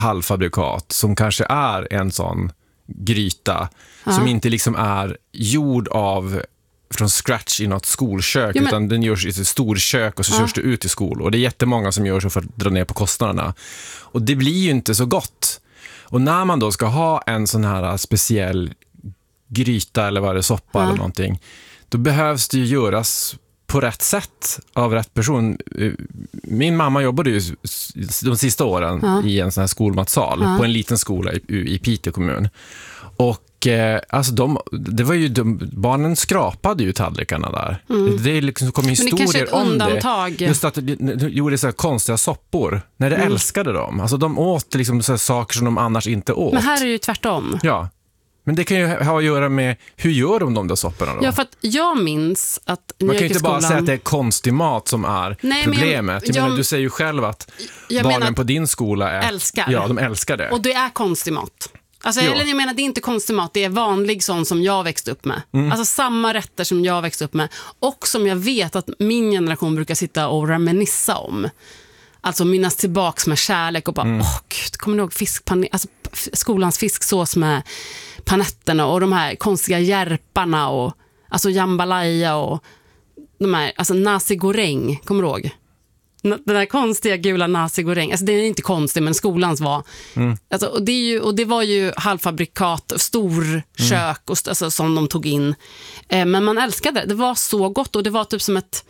halvfabrikat som kanske är en sån gryta som inte liksom är gjord från scratch i något skolkök, utan den görs i ett storkök och så körs det ut i skol. Och det är jättemånga som gör så för att dra ner på kostnaderna. Och det blir ju inte så gott. Och när man då ska ha en sån här speciell gryta eller vad det är, soppa eller någonting, då behövs det ju göras på rätt sätt av rätt person. Min mamma jobbade ju de sista åren i en sån här skolmatsal på en liten skola i Piteå kommun. Och alltså det var ju barnen skrapade ju tallrikarna där. Det liksom kom historier om undantag. Det. Just att de gjorde så här konstiga soppor när de älskade dem. Alltså de åt liksom så här saker som de annars inte åt. Men här är det ju tvärtom. Ja. Men det kan ju ha att göra med hur gör de där sopporna då? Ja, för att jag minns att man kan ju inte bara säga att det är konstig mat som är problemet. Men du säger ju själv att barnen på din skola älskar. Ja, de älskar det. Och det är konstig mat. Alltså, eller jag menar, det är inte konstig mat, det är vanlig sån som jag växte upp med. Alltså samma rätter som jag växte upp med. Och som jag vet att min generation brukar sitta och reminissa om. Alltså minnas tillbaks med kärlek och bara, gud, kommer du ihåg alltså skolans fisksås med panetterna och de här konstiga järparna och alltså jambalaya och de här, alltså nasi goreng, kommer du ihåg? Den där konstiga gula nasi goreng, alltså det är inte konstigt, men skolans var alltså, och det var ju halvfabrikat, storkök och alltså, som de tog in, men man älskade det var så gott och det var typ som ett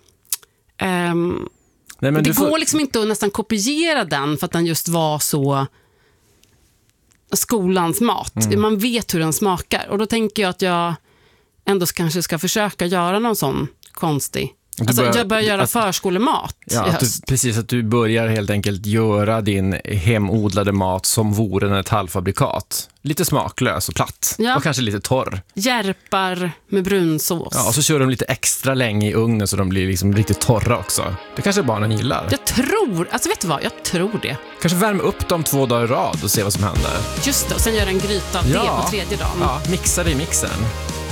Nej, men det går liksom inte att nästan kopiera den för att den just var så skolans mat. Man vet hur den smakar. Och då tänker jag att jag ändå kanske ska försöka göra någon sån konstig. Alltså jag börjar göra förskolemat i höst. Precis, att du börjar helt enkelt göra din hemodlade mat som vore ett halvfabrikat. Lite smaklös och platt. Och kanske lite torr. Järpar med brunsås. Ja, och så kör de lite extra länge i ugnen så de blir liksom riktigt torra också. Det kanske barnen gillar. Jag tror, alltså vet du vad? Jag tror det. Kanske värma upp dem 2 dagar i rad och se vad som händer. Just det, och sen göra en gryta av det på 3:e dagen. Ja, mixa det i mixen.